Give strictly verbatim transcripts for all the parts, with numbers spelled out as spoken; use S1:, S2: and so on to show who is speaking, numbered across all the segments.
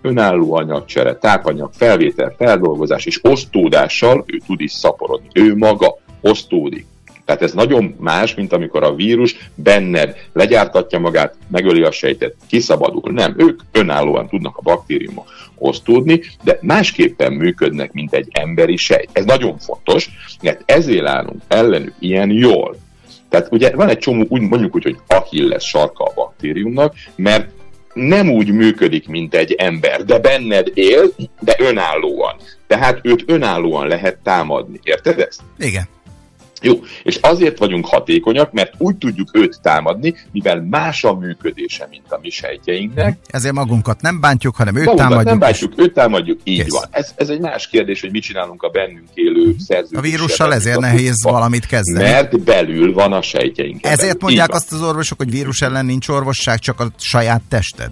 S1: önálló anyagcsere, tápanyag, felvétel, feldolgozás és osztódással ő tud is szaporodni. Ő maga osztódik. Tehát ez nagyon más, mint amikor a vírus benned legyártatja magát, megöli a sejtet, kiszabadul. Nem, ők önállóan tudnak a baktériumok osztódni, de másképpen működnek, mint egy emberi sejt. Ez nagyon fontos, mert ezért állunk ellenük ilyen jól. Tehát ugye van egy csomó, úgy mondjuk úgy, hogy Achilles sarka a baktériumnak, mert nem úgy működik, mint egy ember, de benned él, de önállóan. Tehát őt önállóan lehet támadni. Érted ezt?
S2: Igen.
S1: Jó, és azért vagyunk hatékonyak, mert úgy tudjuk őt támadni, mivel más a működése, mint a mi sejtjeinknek.
S2: Ezért magunkat nem bántjuk, hanem őt
S1: magunkat
S2: támadjuk.
S1: nem bántjuk, őt támadjuk, így
S2: Kész.
S1: van. Ez, ez egy más kérdés, hogy mit csinálunk a bennünk élő szerződéssel.
S2: A vírussal ezért nehéz valamit kezdeni.
S1: Mert belül van a sejtjeink.
S2: Ezért
S1: belül.
S2: mondják azt az orvosok, hogy vírus ellen nincs orvosság, csak a saját tested.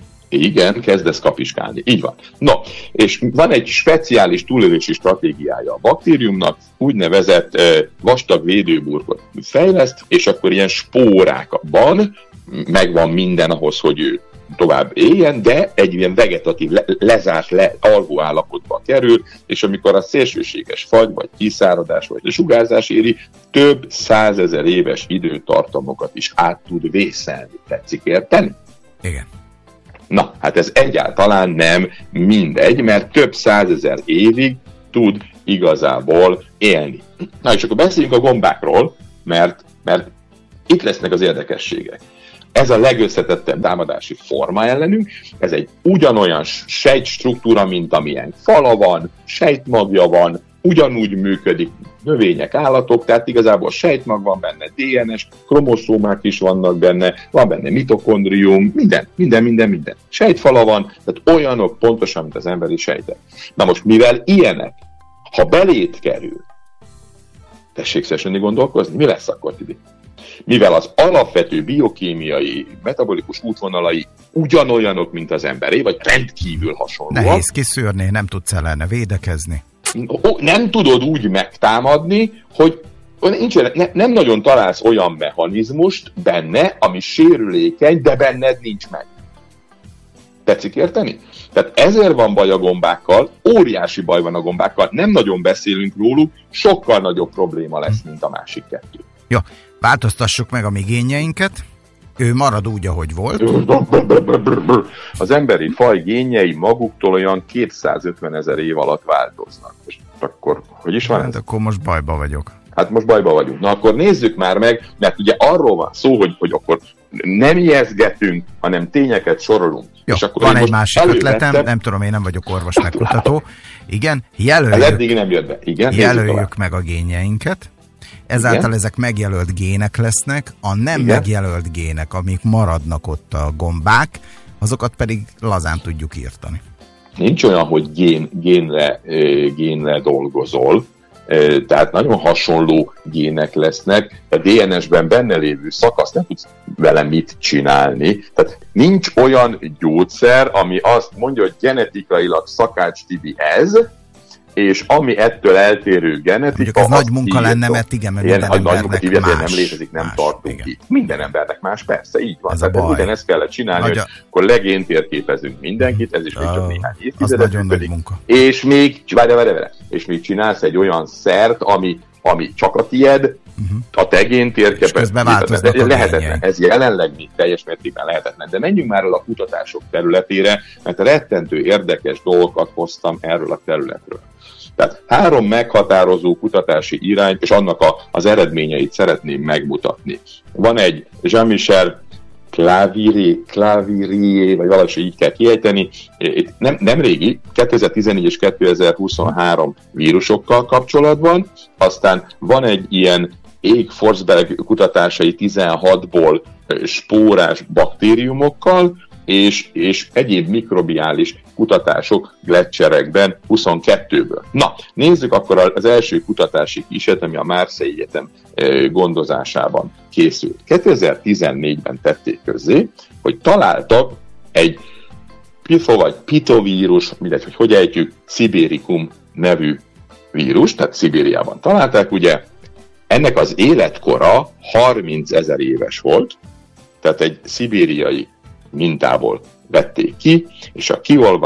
S1: Igen, kezdesz kapiskálni. Így van. No, és van egy speciális túlélési stratégiája a baktériumnak, úgynevezett eh, vastag védőburkot fejleszt, és akkor ilyen spórákban megvan minden ahhoz, hogy ő tovább éljen, de egy ilyen vegetatív, le, lezárt, le, alvó állapotba kerül, és amikor a szélsőséges fagy, vagy kiszáradás, vagy a sugárzás éri, több százezer éves időtartamokat is át tud vészelni. Tetszik érteni?
S2: Igen.
S1: Na, hát ez egyáltalán nem mindegy, mert több százezer évig tud igazából élni. Na, és akkor beszéljünk a gombákról, mert, mert itt lesznek az érdekességek. Ez a legösszetettebb támadási forma ellenünk, ez egy ugyanolyan sejtstruktúra, mint amilyen fala van, sejtmagja van, ugyanúgy működik növények, állatok, tehát igazából sejtmag van benne, dé en es, kromoszómák is vannak benne, van benne mitokondrium, minden, minden, minden, minden. Sejtfala van, tehát olyanok pontosan, mint az emberi sejtek. Na most, mivel ilyenek, ha belét kerül, tessék szessenni gondolkozni, mi lesz akkor, Tibi? Mivel az alapvető biokémiai, metabolikus útvonalai ugyanolyanok, mint az emberé, vagy rendkívül hasonlóak.
S2: Nehéz kiszűrni, nem tudsz ellene védekezni.
S1: Nem tudod úgy megtámadni, hogy nincs, ne, nem nagyon találsz olyan mechanizmust benne, ami sérülékeny, de benned nincs meg. Tetszik érteni? Tehát ezért van baj a gombákkal, óriási baj van a gombákkal, nem nagyon beszélünk róluk, sokkal nagyobb probléma lesz, mint a másik kettő.
S2: Jó, változtassuk meg a mi génjeinket. Ő marad úgy, ahogy volt.
S1: Az emberi faj génjei maguktól olyan kétszázötven ezer év alatt változnak. És akkor, hogy is van
S2: hát
S1: ez?
S2: Akkor most bajba vagyok.
S1: Hát most bajba vagyunk. Na akkor nézzük már meg, mert ugye arról van szó, hogy, hogy akkor nem ijesztgetünk, hanem tényeket sorolunk.
S2: Jó,
S1: és akkor
S2: van egy
S1: most
S2: másik
S1: elővettem...
S2: ötletem, nem tudom, én nem vagyok orvos megkutató. Igen, jelöljük,
S1: ez eddig nem jött be. Igen,
S2: jelöljük meg a génjeinket. Ezáltal igen? Ezek megjelölt gének lesznek, a nem igen? megjelölt gének, amik maradnak ott a gombák, azokat pedig lazán tudjuk írtani. Nincs olyan, hogy gén, génre, génre dolgozol, tehát nagyon hasonló gének lesznek, a dé en es-ben benne lévő szakasz, nem tudsz vele mit csinálni. Tehát nincs olyan gyógyszer, ami azt mondja, hogy genetikailag Szakács Tibi ez, és ami ettől eltérő genetika... Mondjuk ez nagy munka lenne, mert igen, mert minden
S1: ilyen,
S2: embernek
S1: nagy munka,
S2: más.
S1: Nem létezik, nem
S2: más,
S1: tartunk
S2: igen.
S1: itt. Minden embernek más, persze, így van.
S2: Ez a baj.
S1: Ugyanezt kellett csinálni, nagy hogy a... akkor legéntérképezünk mindenkit, ez is még csak néhány évtizedet működik. És még, várj, várj, várj, és még csinálsz egy olyan szert, ami, ami csak a tied, uh-huh. a te géntérképezés. Lehetetlen. Ez jelenleg még teljes mértékben lehetetlen. De menjünk már el a kutatások területére, mert rettentő érdekes dolgokat hoztam erről a területről. Tehát három meghatározó kutatási irányt, és annak a, az eredményeit szeretném megmutatni. Van egy Jean-Michel Clavirie, Clavirie, vagy valahogy így kell kiejteni, itt nem, nem régi, kétezer-tizennégy és kétezer-huszonhárom vírusokkal kapcsolatban, aztán van egy ilyen Erik Forsberg kutatásai tizenhatból spórás baktériumokkal, és, és egyéb mikrobiális kutatások gleccserekben huszonkettőből. Na, nézzük akkor az első kutatási kísérlet, ami a Marseille Egyetem gondozásában készült. kétezer-tizennégyben tették közzé, hogy találtak egy pifo vagy pitovírus, mindegy, hogy hogy ejtjük, Sibiricum nevű vírus, tehát Szibériában találták, ugye, ennek az életkora harmincezer éves volt, tehát egy szibériai mintából vették ki, és a kiolvasás